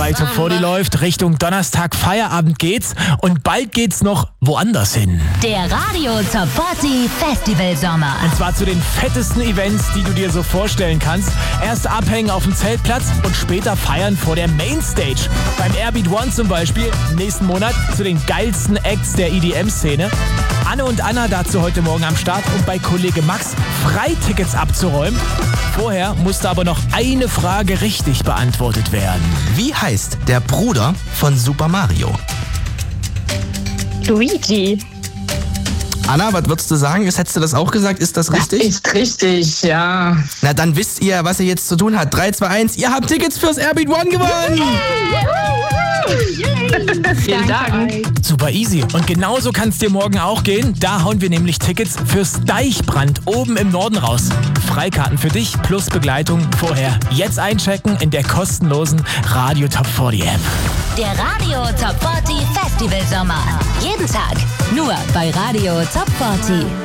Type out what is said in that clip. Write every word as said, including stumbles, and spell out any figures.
bei Top vierzig läuft. Richtung Donnerstag Feierabend geht's und bald geht's noch woanders hin. Der Radio Top vierzig Festival Sommer. Und zwar zu den fettesten Events, die du dir so vorstellen kannst. Erst abhängen auf dem Zeltplatz und später feiern vor der Mainstage. Beim Airbeat One zum Beispiel, nächsten Monat zu den geilsten Acts der E D M-Szene. Anne und Anna dazu heute Morgen am Start, um bei Kollege Max Freitickets abzuräumen. Vorher musste aber noch eine Frage richtig beantwortet werden. Wie heißt der Bruder von Super Mario? Luigi. Anna, was würdest du sagen? Hättest du das auch gesagt? Ist das richtig? Das ist richtig, ja. Na, dann wisst ihr, was ihr jetzt zu tun habt. drei, zwei, eins, ihr habt Tickets fürs Airbeat One gewonnen! Vielen Dank. Super easy. Und genauso kann es dir morgen auch gehen. Da hauen wir nämlich Tickets fürs Deichbrand oben im Norden raus. Freikarten für dich plus Begleitung vorher. Jetzt einchecken in der kostenlosen Radio Top vierzig App. Der Radio Top vierzig Festival Sommer. Jeden Tag. Nur bei Radio Top vierzig.